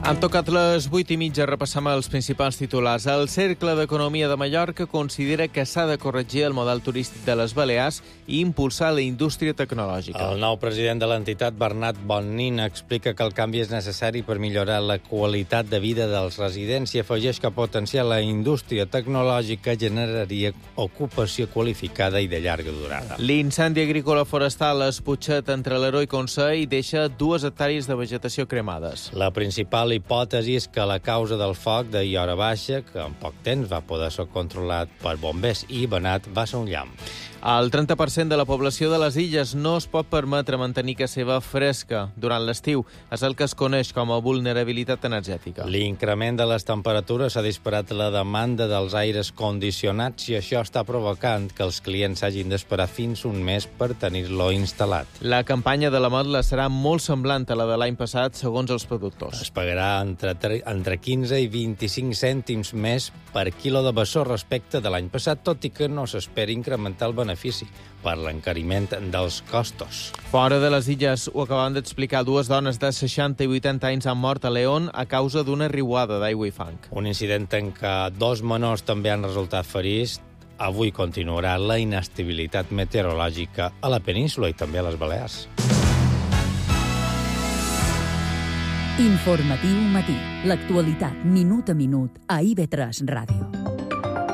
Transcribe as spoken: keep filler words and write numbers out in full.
Han tocat les vuit i mitja, repassam els principals titulars. El Cercle d'Economia de Mallorca considera que s'ha de corregir el model turístic de les Balears i impulsar la indústria tecnològica. El nou president de l'entitat, Bernat Bonnin, explica que el canvi és necessari per millorar la qualitat de vida dels residents i afegeix que potenciar la indústria tecnològica generaria ocupació qualificada i de llarga durada. L'incendi agrícola forestal es Putxet entre l'Ero i Consell i deixa dues hectàrees de vegetació cremades. La principal La hipòtesi és que la causa del foc d'ahir hora baixa, que en poc temps va poder ser controlat per bombers i venat, va ser un llamp. El trenta per cent de la població de les illes no es pot permetre mantenir casa seva fresca durant l'estiu. És el que es coneix com a vulnerabilitat energètica. L'increment de les temperatures ha disparat la demanda dels aires condicionats i això està provocant que els clients hagin d'esperar fins un mes per tenir-lo instal·lat. La campanya de la Motla serà molt semblant a la de l'any passat, segons els productors. Es pagarà entre, entre quinze i vint-i-cinc cèntims més per quilo de bessó respecte de l'any passat, tot i que no s'espera incrementar el benefici per l'encariment dels costos. Fora de les illes, ho acabem d'explicar, dues dones de seixanta i vuitanta anys han mort a León a causa d'una riuada d'aigua i fang. Un incident en què dos menors també han resultat ferits. Avui continuarà la inestabilitat meteorològica a la península i també a les Balears. Informatiu matí. L'actualitat minut a minut a I V tres Ràdio.